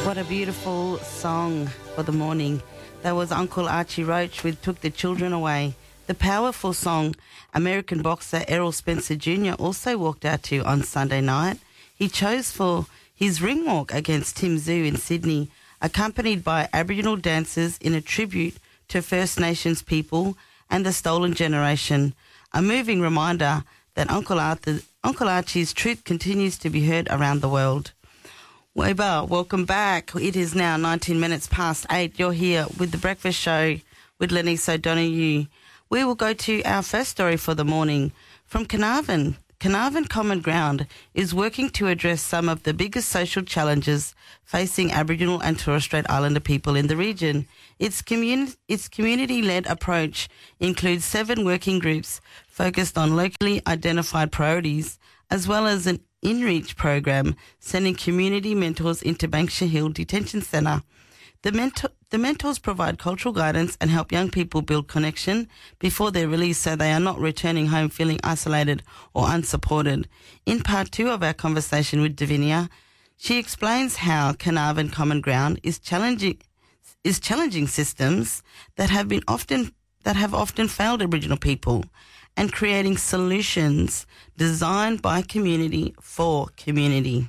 What a beautiful song for the morning. That was Uncle Archie Roach with Took the Children Away. The powerful song American boxer Errol Spencer Jr. also walked out to on Sunday night. He chose for his ring walk against Tim Tszyu in Sydney, accompanied by Aboriginal dancers in a tribute to First Nations people and the stolen generation. A moving reminder that Uncle Archie's truth continues to be heard around the world. Weber, welcome back. It is now 19 minutes past 8. You're here with The Breakfast Show with Lenise O'Donoghue. We will go to our first story for the morning from Carnarvon. Carnarvon Common Ground is working to address some of the biggest social challenges facing Aboriginal and Torres Strait Islander people in the region. Its community-led approach includes 7 working groups focused on locally identified priorities, as well as an in-reach program sending community mentors into Banksia Hill Detention Centre. The mentors provide cultural guidance and help young people build connection before they're released so they are not returning home feeling isolated or unsupported. In part 2 of our conversation with Davinia, she explains how Carnarvon Common Ground is challenging systems that have often failed Aboriginal people and creating solutions designed by community for community.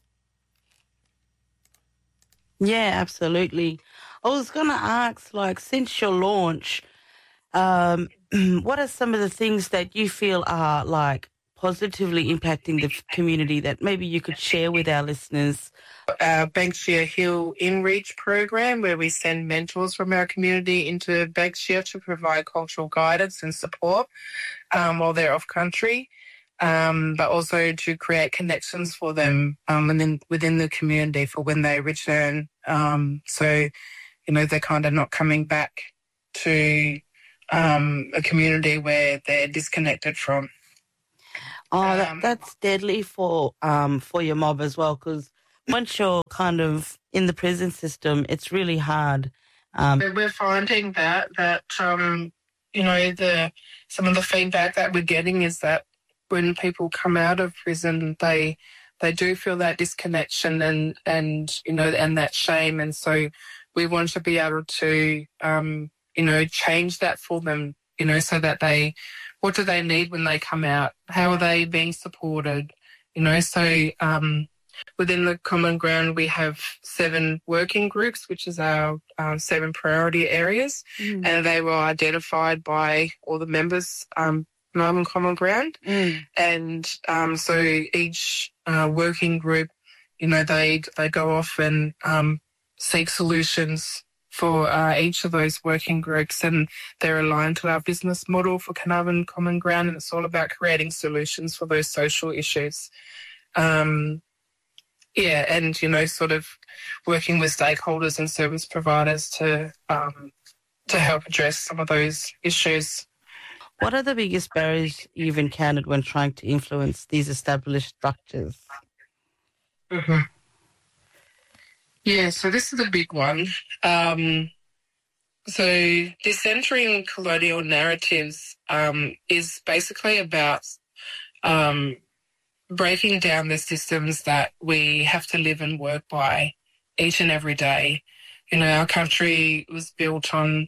Yeah, absolutely. I was going to ask, since your launch, what are some of the things that you feel are, positively impacting the community that maybe you could share with our listeners? Our Banksia Hill InReach program, where we send mentors from our community into Banksia to provide cultural guidance and support while they're off country, but also to create connections for them within the community for when they return. They're kind of not coming back to a community where they're disconnected from. Oh, that's deadly for your mob as well, because once you're kind of in the prison system, it's really hard. We're finding that some of the feedback that we're getting is that when people come out of prison, they do feel that disconnection and that shame, and so we want to be able to change that for them, so that what do they need when they come out? How are they being supported? Within the Common Ground, we have 7 working groups, which is our 7 priority areas, and they were identified by all the members Carnarvon Common Ground. And so each working group, they go off and seek solutions for each of those working groups, and they're aligned to our business model for Carnarvon Common Ground, and it's all about creating solutions for those social issues. And, sort of working with stakeholders and service providers to help address some of those issues. What are the biggest barriers you've encountered when trying to influence these established structures? Mm-hmm. Yeah, so this is a big one. So decentering colonial narratives is basically about breaking down the systems that we have to live and work by each and every day. Our country was built on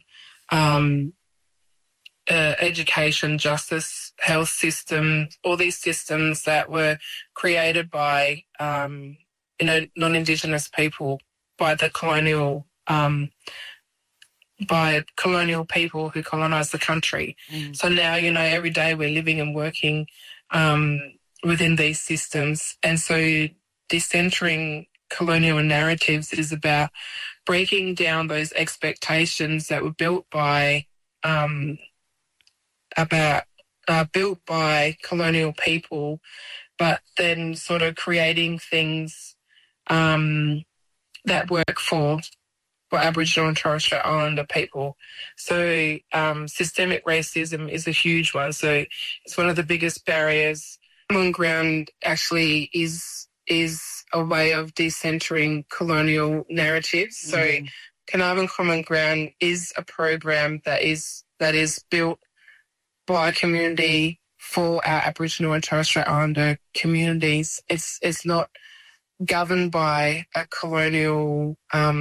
education, justice, health system, all these systems that were created by, non-Indigenous people, by the colonial people who colonised the country. So now, every day we're living and working within these systems. And so decentering colonial narratives is about breaking down those expectations that were built by colonial people, but then sort of creating things that work for Aboriginal and Torres Strait Islander people. So systemic racism is a huge one. So it's one of the biggest barriers. Common Ground actually is a way of decentering colonial narratives. So Carnarvon Common Ground is a program that is built by a community for our Aboriginal and Torres Strait Islander communities. It's not governed by a colonial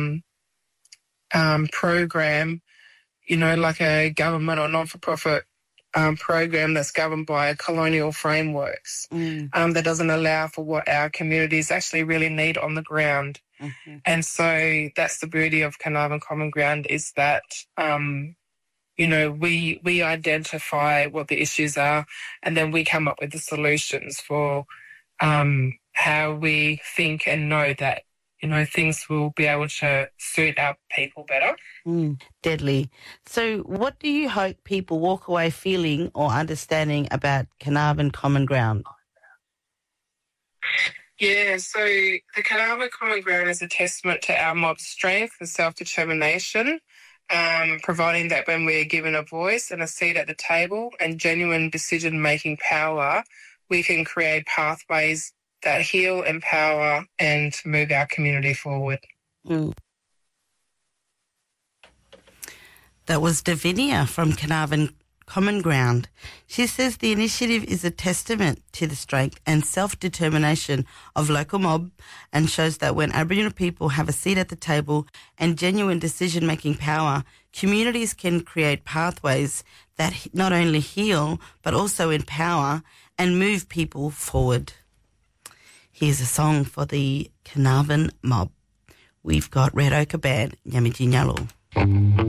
program, you know, like a government or not-for-profit program that's governed by colonial frameworks that doesn't allow for what our communities actually really need on the ground. Mm-hmm. And so that's the beauty of Carnarvon Common Ground, is that, you know, we identify what the issues are, and then we come up with the solutions for how we think and know that, you know, things will be able to suit our people better. Deadly. So what do you hope people walk away feeling or understanding about Carnarvon Common Ground? Yeah, so the Carnarvon Common Ground is a testament to our mob's strength and self-determination, providing that when we're given a voice and a seat at the table and genuine decision-making power, we can create pathways that heal, empower and move our community forward. That was Davinia from Carnarvon Common Ground. She says the initiative is a testament to the strength and self-determination of local mob, and shows that when Aboriginal people have a seat at the table and genuine decision-making power, communities can create pathways that not only heal but also empower and move people forward. Here's a song for the Carnarvon mob. We've got Red Ochre Band, Yamiji Nyalu.